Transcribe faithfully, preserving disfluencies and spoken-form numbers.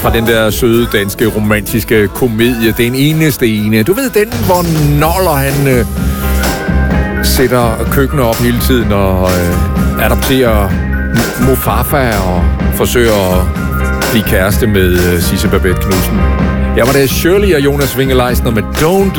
fra den der søde, danske, romantiske komedie. Den eneste ene. Du ved, den, hvor Noller, han øh, sætter køkkenet op hele tiden og øh, adopterer Mufafa og forsøger at blive kæreste med øh, Sisse Babette Knudsen. Jeg var der Shirley og Jonas Winge-Leisner med Don't